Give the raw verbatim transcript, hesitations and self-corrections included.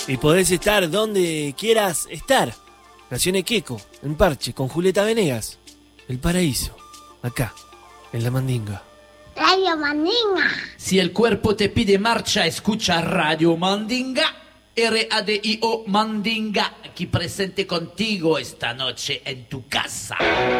Y podés estar donde quieras estar. Nació en Equeco, en Parche, con Julieta Venegas. El paraíso, acá, en La Mandinga. Radio Mandinga. Si el cuerpo te pide marcha, escucha Radio Mandinga. R A D I O Mandinga, aquí presente contigo esta noche en tu casa.